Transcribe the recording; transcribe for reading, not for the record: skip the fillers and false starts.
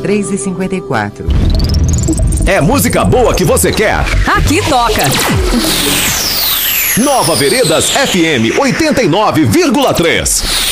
3h54. É música boa que você quer? Aqui toca. Nova Veredas FM 89,3.